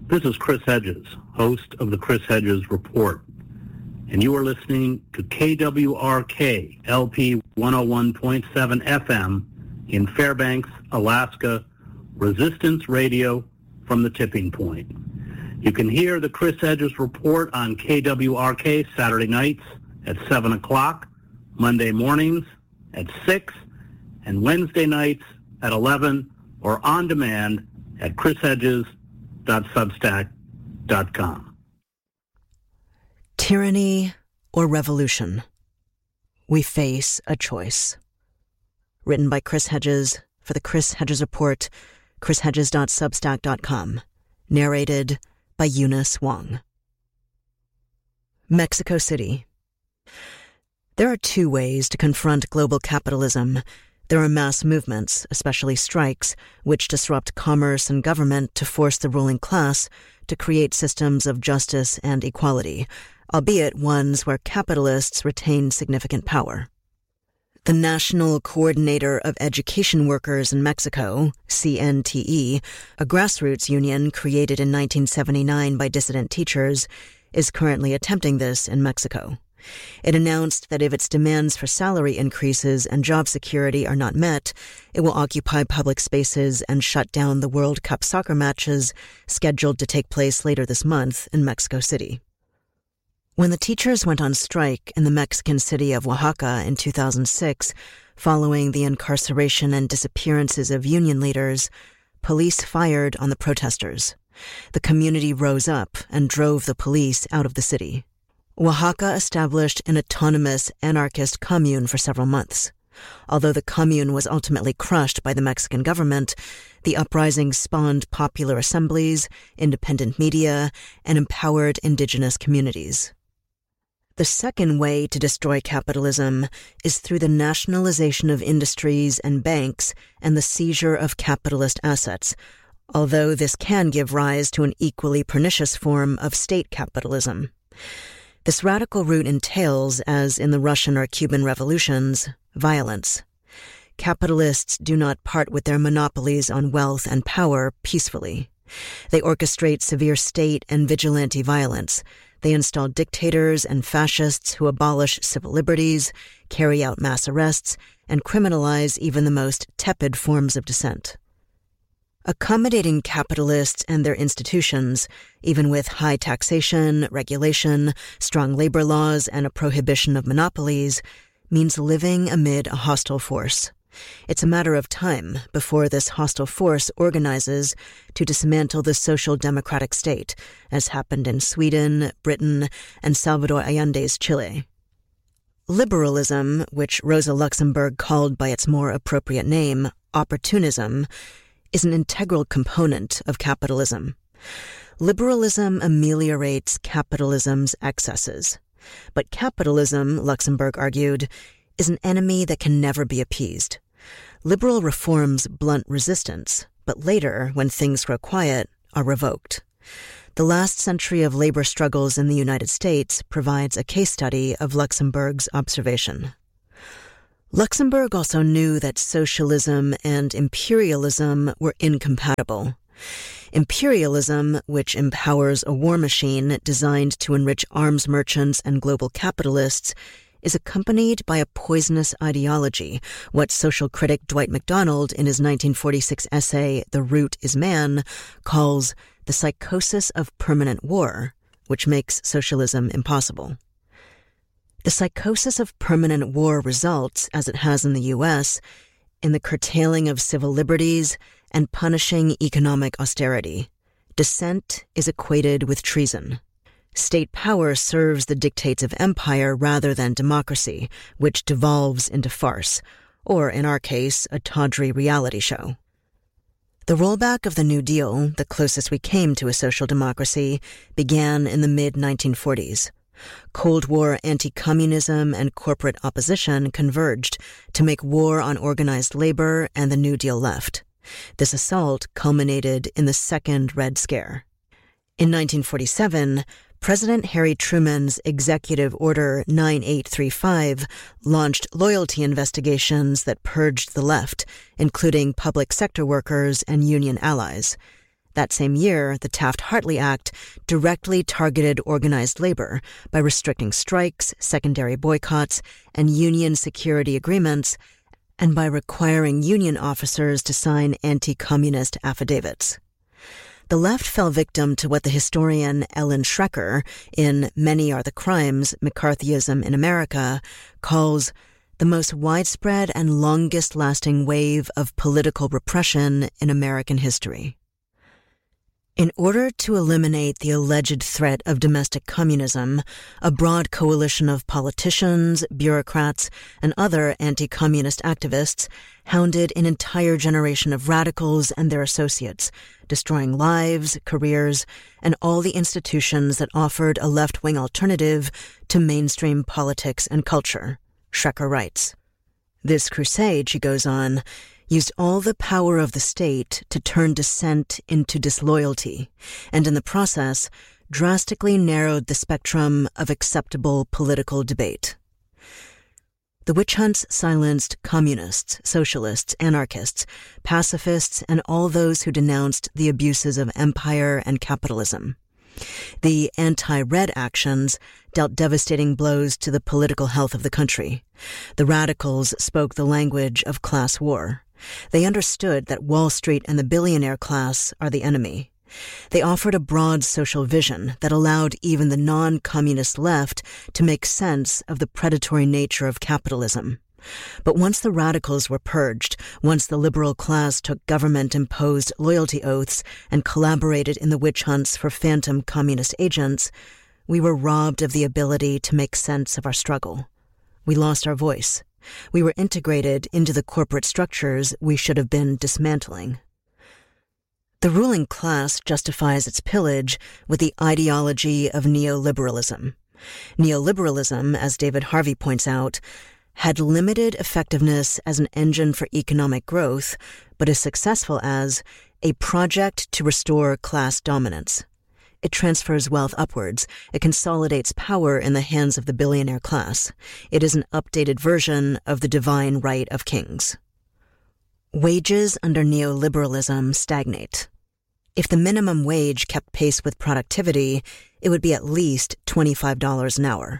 This is Chris Hedges, host of the Chris Hedges Report, and you are listening to KWRK LP 101.7 FM in Fairbanks, Alaska, Resistance Radio from the Tipping Point. You can hear the Chris Hedges Report on KWRK Saturday nights at 7 o'clock, Monday mornings at 6, and Wednesday nights at 11, or on demand at chrishedges.substack.com. Tyranny or revolution? We face a choice. Written by Chris Hedges for the Chris Hedges Report, chrishedges.substack.com. Narrated by Eunice Wong. Mexico City. There are two ways to confront global capitalism. There are mass movements, especially strikes, which disrupt commerce and government to force the ruling class to create systems of justice and equality, albeit ones where capitalists retain significant power. The National Coordinator of Education Workers in Mexico, CNTE, a grassroots union created in 1979 by dissident teachers, is currently attempting this in Mexico. It announced that if its demands for salary increases and job security are not met, it will occupy public spaces and shut down the World Cup soccer matches scheduled to take place later this month in Mexico City. When the teachers went on strike in the Mexican city of Oaxaca in 2006, following the incarceration and disappearances of union leaders, police fired on the protesters. The community rose up and drove the police out of the city. Oaxaca established an autonomous anarchist commune for several months. Although the commune was ultimately crushed by the Mexican government, the uprising spawned popular assemblies, independent media, and empowered indigenous communities. The second way to destroy capitalism is through the nationalization of industries and banks and the seizure of capitalist assets, although this can give rise to an equally pernicious form of state capitalism. This radical route entails, as in the Russian or Cuban revolutions, violence. Capitalists do not part with their monopolies on wealth and power peacefully. They orchestrate severe state and vigilante violence. They install dictators and fascists who abolish civil liberties, carry out mass arrests, and criminalize even the most tepid forms of dissent. Accommodating capitalists and their institutions, even with high taxation, regulation, strong labor laws, and a prohibition of monopolies, means living amid a hostile force. It's a matter of time before this hostile force organizes to dismantle the social democratic state, as happened in Sweden, Britain, and Salvador Allende's Chile. Liberalism, which Rosa Luxemburg called by its more appropriate name, opportunism, is an integral component of capitalism. Liberalism ameliorates capitalism's excesses. But capitalism, Luxemburg argued, is an enemy that can never be appeased. Liberal reforms blunt resistance, but later, when things grow quiet, are revoked. The last century of labor struggles in the United States provides a case study of Luxemburg's observation. Luxemburg also knew that socialism and imperialism were incompatible. Imperialism, which empowers a war machine designed to enrich arms merchants and global capitalists, is accompanied by a poisonous ideology, what social critic Dwight MacDonald in his 1946 essay, The Root is Man, calls the psychosis of permanent war, which makes socialism impossible. The psychosis of permanent war results, as it has in the U.S., in the curtailing of civil liberties and punishing economic austerity. Dissent is equated with treason. State power serves the dictates of empire rather than democracy, which devolves into farce, or in our case, a tawdry reality show. The rollback of the New Deal, the closest we came to a social democracy, began in the mid-1940s. Cold War anti-communism and corporate opposition converged to make war on organized labor and the New Deal left. This assault culminated in the Second Red Scare. In 1947, President Harry Truman's Executive Order 9835 launched loyalty investigations that purged the left, including public sector workers and union allies. That same year, the Taft-Hartley Act directly targeted organized labor by restricting strikes, secondary boycotts, and union security agreements, and by requiring union officers to sign anti-communist affidavits. The left fell victim to what the historian Ellen Schrecker, in Many Are the Crimes, McCarthyism in America, calls the most widespread and longest-lasting wave of political repression in American history. In order to eliminate the alleged threat of domestic communism, a broad coalition of politicians, bureaucrats, and other anti-communist activists hounded an entire generation of radicals and their associates, destroying lives, careers, and all the institutions that offered a left-wing alternative to mainstream politics and culture, Schrecker writes. This crusade, she goes on, used all the power of the state to turn dissent into disloyalty, and in the process, drastically narrowed the spectrum of acceptable political debate. The witch hunts silenced communists, socialists, anarchists, pacifists, and all those who denounced the abuses of empire and capitalism. The anti-red actions dealt devastating blows to the political health of the country. The radicals spoke the language of class war. They understood that Wall Street and the billionaire class are the enemy. They offered a broad social vision that allowed even the non-communist left to make sense of the predatory nature of capitalism. But once the radicals were purged, once the liberal class took government-imposed loyalty oaths and collaborated in the witch hunts for phantom communist agents, we were robbed of the ability to make sense of our struggle. We lost our voice. We were integrated into the corporate structures we should have been dismantling. The ruling class justifies its pillage with the ideology of neoliberalism. Neoliberalism, as David Harvey points out, had limited effectiveness as an engine for economic growth, but is successful as a project to restore class dominance. It transfers wealth upwards. It consolidates power in the hands of the billionaire class. It is an updated version of the divine right of kings. Wages under neoliberalism stagnate. If the minimum wage kept pace with productivity, it would be at least $25 an hour.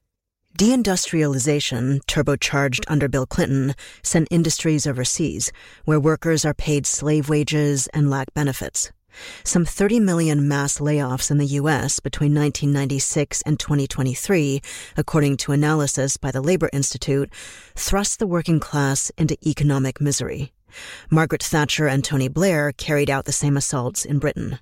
Deindustrialization, turbocharged under Bill Clinton, sent industries overseas, where workers are paid slave wages and lack benefits. Some 30 million mass layoffs in the U.S. between 1996 and 2023, according to analysis by the Labor Institute, thrust the working class into economic misery. Margaret Thatcher and Tony Blair carried out the same assaults in Britain.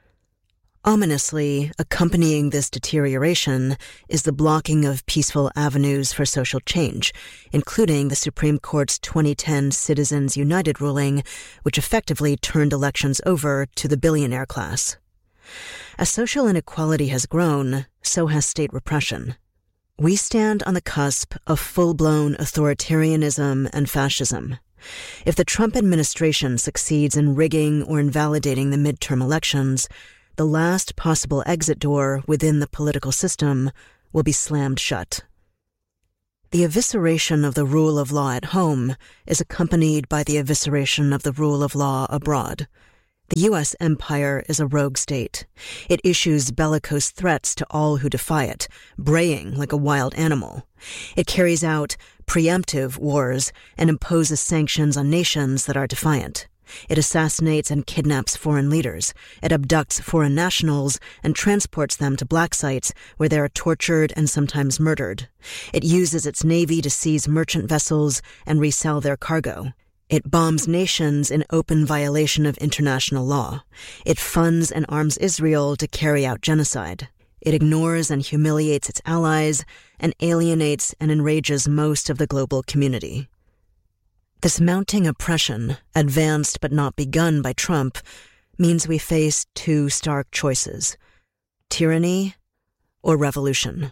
Ominously, accompanying this deterioration is the blocking of peaceful avenues for social change, including the Supreme Court's 2010 Citizens United ruling, which effectively turned elections over to the billionaire class. As social inequality has grown, so has state repression. We stand on the cusp of full-blown authoritarianism and fascism. If the Trump administration succeeds in rigging or invalidating the midterm elections, the last possible exit door within the political system will be slammed shut. The evisceration of the rule of law at home is accompanied by the evisceration of the rule of law abroad. The U.S. empire is a rogue state. It issues bellicose threats to all who defy it, braying like a wild animal. It carries out preemptive wars and imposes sanctions on nations that are defiant. It assassinates and kidnaps foreign leaders. It abducts foreign nationals and transports them to black sites where they are tortured and sometimes murdered. It uses its navy to seize merchant vessels and resell their cargo. It bombs nations in open violation of international law. It funds and arms Israel to carry out genocide. It ignores and humiliates its allies and alienates and enrages most of the global community. This mounting oppression, advanced but not begun by Trump, means we face two stark choices: tyranny or revolution.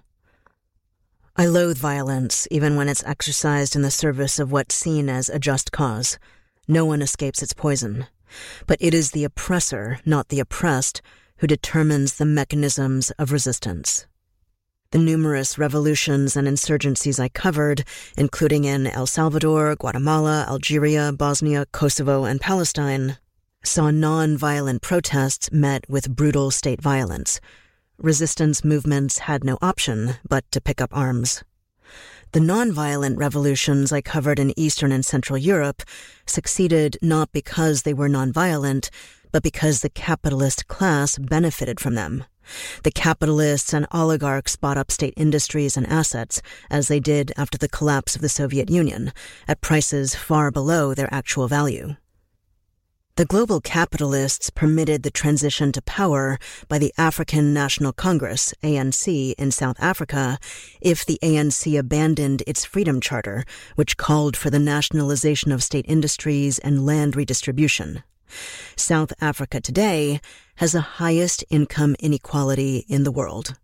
I loathe violence, even when it's exercised in the service of what's seen as a just cause. No one escapes its poison. But it is the oppressor, not the oppressed, who determines the mechanisms of resistance. The numerous revolutions and insurgencies I covered, including in El Salvador, Guatemala, Algeria, Bosnia, Kosovo, and Palestine, saw non-violent protests met with brutal state violence. Resistance movements had no option but to pick up arms. The non-violent revolutions I covered in Eastern and Central Europe succeeded not because they were non-violent, but because the capitalist class benefited from them. The capitalists and oligarchs bought up state industries and assets, as they did after the collapse of the Soviet Union, at prices far below their actual value. The global capitalists permitted the transition to power by the African National Congress, ANC, in South Africa if the ANC abandoned its Freedom Charter, which called for the nationalization of state industries and land redistribution. South Africa today has the highest income inequality in the world.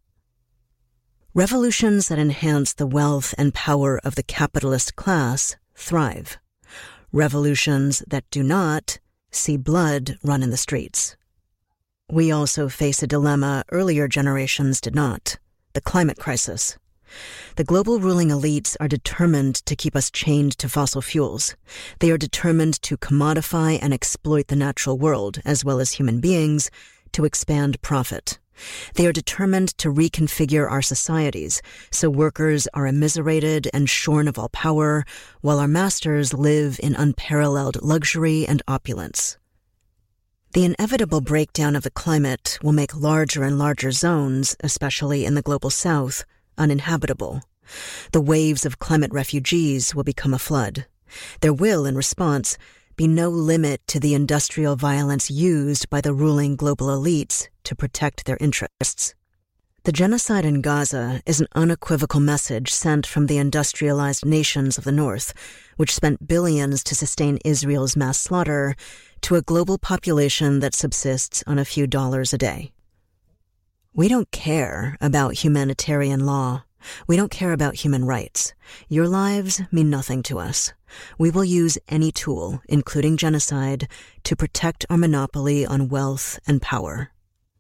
Revolutions that enhance the wealth and power of the capitalist class thrive. Revolutions that do not see blood run in the streets. We also face a dilemma earlier generations did not: the climate crisis. The global ruling elites are determined to keep us chained to fossil fuels. They are determined to commodify and exploit the natural world, as well as human beings, to expand profit. They are determined to reconfigure our societies so workers are immiserated and shorn of all power, while our masters live in unparalleled luxury and opulence. The inevitable breakdown of the climate will make larger and larger zones, especially in the global south, uninhabitable. The waves of climate refugees will become a flood. There will, in response, be no limit to the industrial violence used by the ruling global elites to protect their interests. The genocide in Gaza is an unequivocal message sent from the industrialized nations of the North, which spent billions to sustain Israel's mass slaughter, to a global population that subsists on a few dollars a day. We don't care about humanitarian law. We don't care about human rights. Your lives mean nothing to us. We will use any tool, including genocide, to protect our monopoly on wealth and power.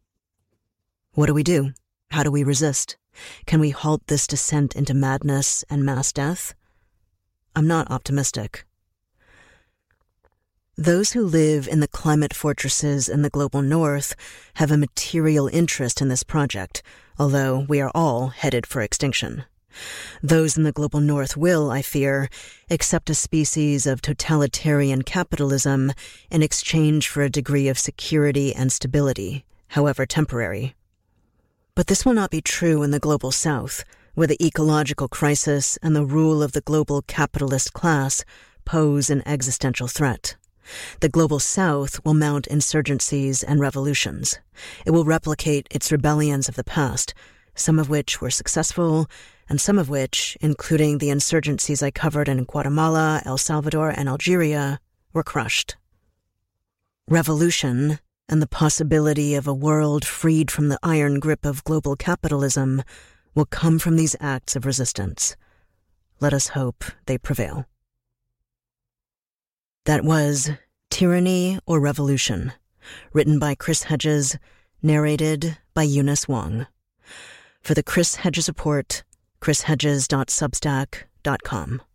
What do we do? How do we resist? Can we halt this descent into madness and mass death? I'm not optimistic. Those who live in the climate fortresses in the global north have a material interest in this project, although we are all headed for extinction. Those in the global north will, I fear, accept a species of totalitarian capitalism in exchange for a degree of security and stability, however temporary. But this will not be true in the global south, where the ecological crisis and the rule of the global capitalist class pose an existential threat. The global south will mount insurgencies and revolutions. It will replicate its rebellions of the past, some of which were successful, and some of which, including the insurgencies I covered in Guatemala, El Salvador, and Algeria, were crushed. Revolution, and the possibility of a world freed from the iron grip of global capitalism, will come from these acts of resistance. Let us hope they prevail. That was Tyranny or Revolution, written by Chris Hedges, narrated by Eunice Wong. For the Chris Hedges Report, chrishedges.substack.com.